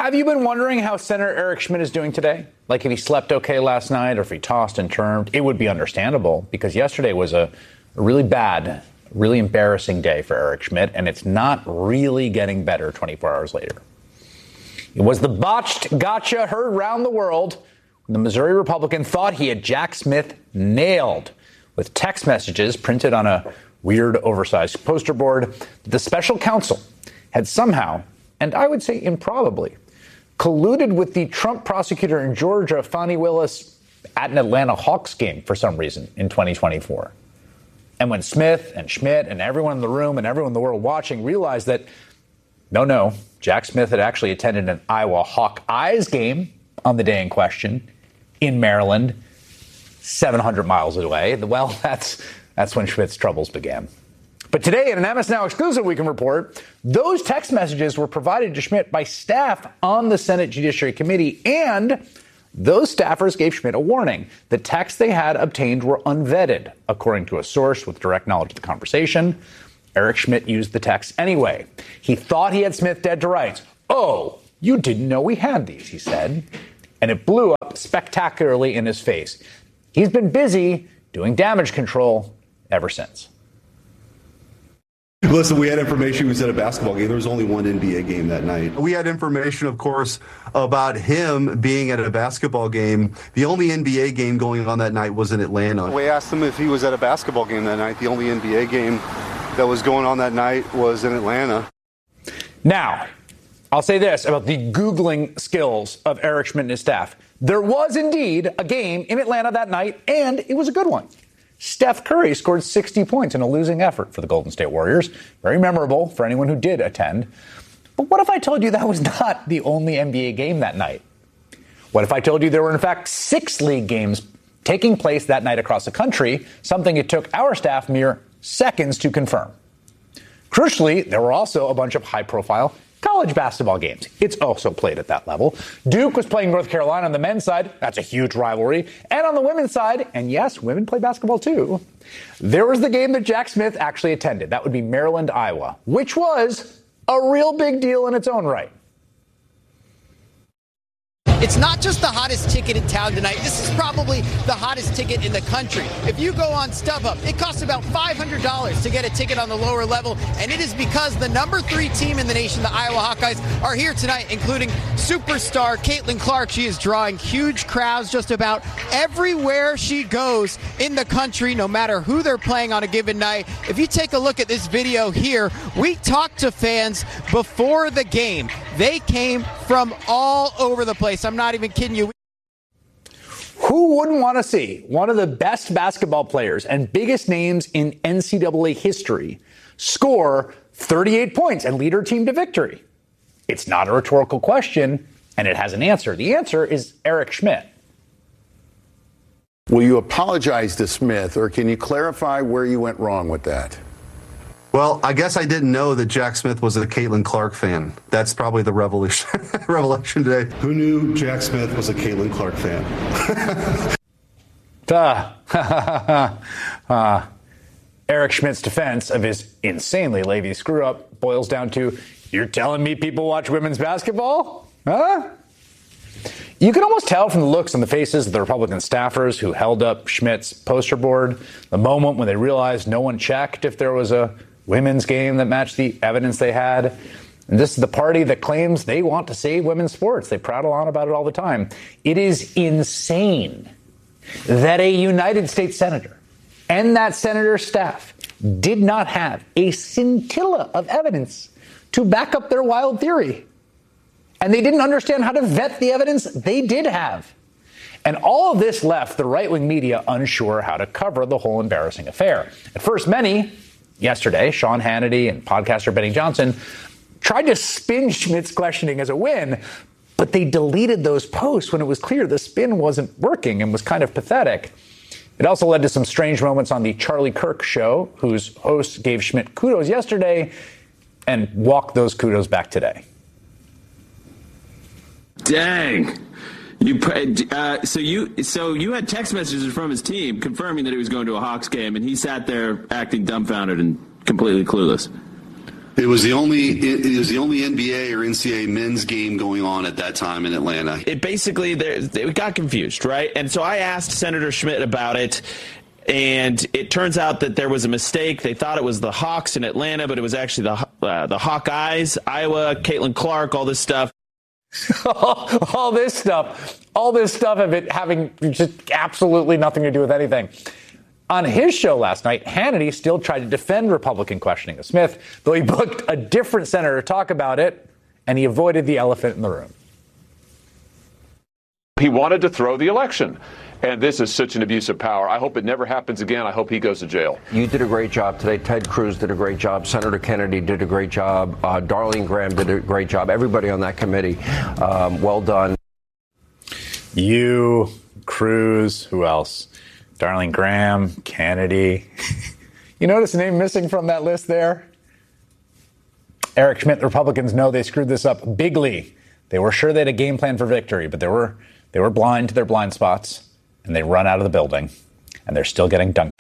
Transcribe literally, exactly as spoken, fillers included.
Have you been wondering how Senator Eric Schmitt is doing today? Like if he slept okay last night or if he tossed and turned? It would be understandable because yesterday was a, a really bad, really embarrassing day for Eric Schmitt, and it's not really getting better twenty-four hours later. It was the botched gotcha heard round the world when the Missouri Republican thought he had Jack Smith nailed with text messages printed on a weird, oversized poster board. The special counsel had somehow, and I would say improbably, colluded with the Trump prosecutor in Georgia, Fani Willis, at an Atlanta Hawks game for some reason in twenty twenty-four. And when Smith and Schmitt and everyone in the room and everyone in the world watching realized that, no, no, Jack Smith had actually attended an Iowa Hawkeyes game on the day in question in Maryland, seven hundred miles away, well, that's that's when Schmitt's troubles began. But today, in an M S Now exclusive, we can report those text messages were provided to Schmitt by staff on the Senate Judiciary Committee, and those staffers gave Schmitt a warning. The texts they had obtained were unvetted, according to a source with direct knowledge of the conversation. Eric Schmitt used the text anyway. He thought he had Smith dead to rights. Oh, you didn't know we had these, he said. And it blew up spectacularly in his face. He's been busy doing damage control ever since. Listen, we had information. He was at a basketball game. There was only one N B A game that night. We had information, of course, about him being at a basketball game. The only N B A game going on that night was in Atlanta. We asked him if he was at a basketball game that night. The only N B A game that was going on that night was in Atlanta. Now, I'll say this about the Googling skills of Eric Schmitt and his staff. There was indeed a game in Atlanta that night, and it was a good one. Steph Curry scored sixty points in a losing effort for the Golden State Warriors. Very memorable for anyone who did attend. But what if I told you that was not the only N B A game that night? What if I told you there were, in fact, six league games taking place that night across the country, something it took our staff mere seconds to confirm? Crucially, there were also a bunch of high-profile college basketball games. It's also played at that level. Duke was playing North Carolina on the men's side. That's a huge rivalry. And on the women's side, and yes, women play basketball too, there was the game that Jack Smith actually attended. That would be Maryland, Iowa, which was a real big deal in its own right. It's not just the hottest ticket in town tonight. This is probably the hottest ticket in the country. If you go on StubHub, it costs about five hundred dollars to get a ticket on the lower level, and it is because the number three team in the nation, the Iowa Hawkeyes, are here tonight, including superstar Caitlin Clark. She is drawing huge crowds just about everywhere she goes in the country, no matter who they're playing on a given night. If you take a look at this video here, we talked to fans before the game. They came from all over the place. I'm not even kidding you. Who wouldn't want to see one of the best basketball players and biggest names in N C double A history score thirty-eight points and lead her team to victory? It's not a rhetorical question, and it has an answer. The answer is Eric Schmitt. Will you apologize to Smith, or can you clarify where you went wrong with that? Well, I guess I didn't know that Jack Smith was a Caitlin Clark fan. That's probably the revelation, revelation today. Who knew Jack Smith was a Caitlin Clark fan? uh, uh, Eric Schmitt's defense of his insanely lazy screw-up boils down to, you're telling me people watch women's basketball? Huh? You can almost tell from the looks on the faces of the Republican staffers who held up Schmitt's poster board the moment when they realized no one checked if there was a women's game that matched the evidence they had. And this is the party that claims they want to save women's sports. They prattle on about it all the time. It is insane that a United States senator and that senator's staff did not have a scintilla of evidence to back up their wild theory. And they didn't understand how to vet the evidence they did have. And all of this left the right-wing media unsure how to cover the whole embarrassing affair. At first, many, yesterday, Sean Hannity and podcaster Benny Johnson, tried to spin Schmitt's questioning as a win, but they deleted those posts when it was clear the spin wasn't working and was kind of pathetic. It also led to some strange moments on the Charlie Kirk show, whose host gave Schmitt kudos yesterday and walked those kudos back today. Dang. You uh, so you so you had text messages from his team confirming that he was going to a Hawks game, and he sat there acting dumbfounded and completely clueless. It was the only it was the only N B A or N C A A men's game going on at that time in Atlanta. It basically they got confused, right? And so I asked Senator Schmidt about it, and it turns out that there was a mistake. They thought it was the Hawks in Atlanta, but it was actually the uh, the Hawkeyes, Iowa, Caitlin Clark, all this stuff. all this stuff, all this stuff of it having just absolutely nothing to do with anything. On his show last night, Hannity still tried to defend Republican questioning of Smith, though he booked a different senator to talk about it, and he avoided the elephant in the room. He wanted to throw the election, and this is such an abuse of power. I hope it never happens again. I hope he goes to jail. You did a great job today. Ted Cruz did a great job. Senator Kennedy did a great job. Uh, Darlene Graham did a great job. Everybody on that committee, um, well done. You, Cruz, who else? Darlene Graham, Kennedy. You notice a name missing from that list there? Eric Schmidt, the Republicans know they screwed this up bigly. They were sure they had a game plan for victory, but they were they were blind to their blind spots, and they run out of the building, and they're still getting dunked